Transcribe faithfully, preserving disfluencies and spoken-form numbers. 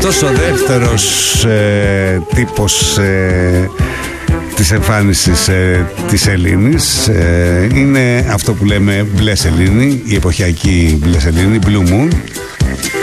Αυτός ο δεύτερος ε, τύπος ε, της εμφάνισης ε, της Σελήνης ε, είναι αυτό που λέμε μπλε σελήνη, η εποχιακή μπλε σελήνη, Blue Moon.